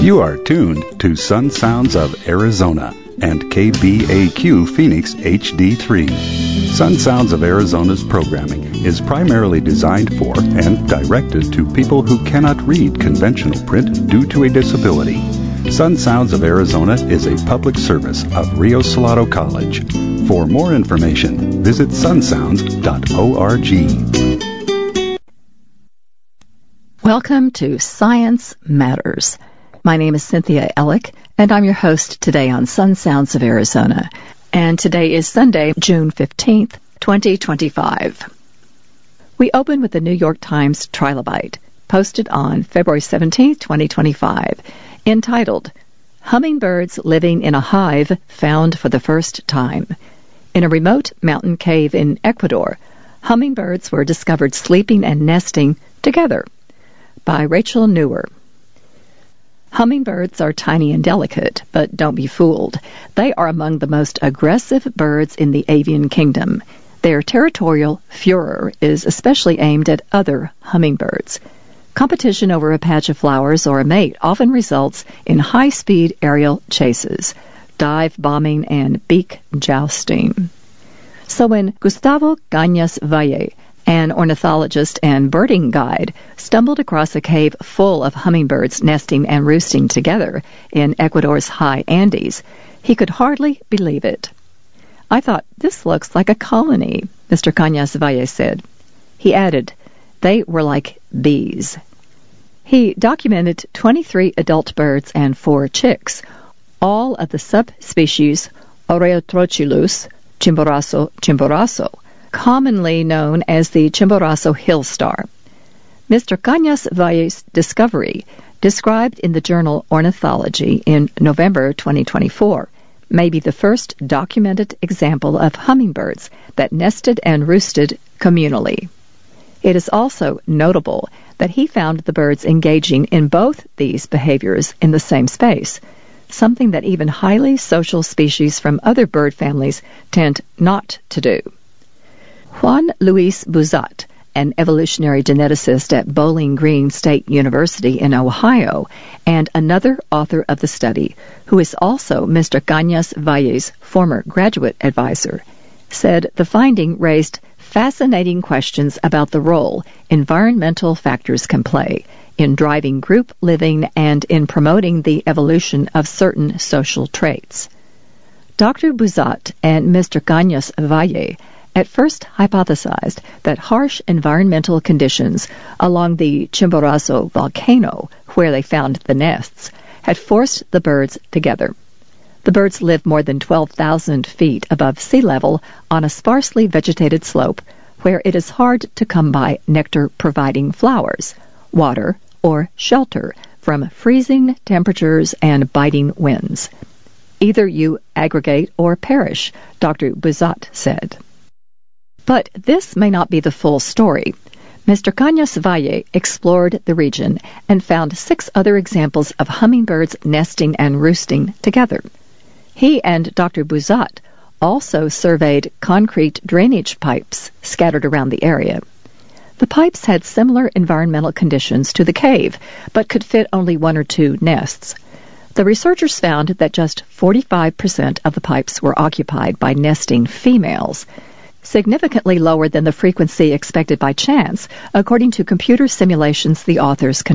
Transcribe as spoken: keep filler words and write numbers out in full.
You are tuned to Sun Sounds of Arizona and K B A Q Phoenix H D three. Sun Sounds of Arizona's programming is primarily designed for and directed to people who cannot read conventional print due to a disability. Sun Sounds of Arizona is a public service of Rio Salado College. For more information, visit sun sounds dot org. Welcome to Science Matters. My name is Cynthia Ellick, and I'm your host today on Sun Sounds of Arizona. And today is Sunday, June fifteenth, twenty twenty-five. We open with the New York Times Trilobite, posted on February seventeenth, twenty twenty-five, entitled, Hummingbirds Living in a Hive Found for the First Time. In a remote mountain cave in Ecuador, hummingbirds were discovered sleeping and nesting together. By Rachel Newer. Hummingbirds are tiny and delicate, but don't be fooled. They are among the most aggressive birds in the avian kingdom. Their territorial furor is especially aimed at other hummingbirds. Competition over a patch of flowers or a mate often results in high-speed aerial chases, dive bombing, and beak jousting. So when Gustavo Cañas Valle, an ornithologist and birding guide, stumbled across a cave full of hummingbirds nesting and roosting together in Ecuador's high Andes, he could hardly believe it. "I thought, this looks like a colony," Mister Cañas Valle said. He added, "They were like bees." He documented twenty-three adult birds and four chicks, all of the subspecies Oreotrochilus chimborazo chimborazo, commonly known as the Chimborazo hill star. Mister Cañas Valle's discovery, described in the journal Ornithology in November twenty twenty-four, may be the first documented example of hummingbirds that nested and roosted communally. It is also notable that he found the birds engaging in both these behaviors in the same space, something that even highly social species from other bird families tend not to do. Juan Luis Buzat, an evolutionary geneticist at Bowling Green State University in Ohio, and another author of the study, who is also Mister Cañas Valle's former graduate advisor, said the finding raised fascinating questions about the role environmental factors can play in driving group living and in promoting the evolution of certain social traits. Doctor Buzat and Mister Cañas Valle at first hypothesized that harsh environmental conditions along the Chimborazo volcano, where they found the nests, had forced the birds together. The birds live more than twelve thousand feet above sea level on a sparsely vegetated slope where it is hard to come by nectar-providing flowers, water, or shelter from freezing temperatures and biting winds. Either you aggregate or perish, Doctor Buzat said. But this may not be the full story. Mister Cañas Valle explored the region and found six other examples of hummingbirds nesting and roosting together. He and Doctor Buzat also surveyed concrete drainage pipes scattered around the area. The pipes had similar environmental conditions to the cave, but could fit only one or two nests. The researchers found that just forty-five percent of the pipes were occupied by nesting females, significantly lower than the frequency expected by chance, according to computer simulations the authors conducted.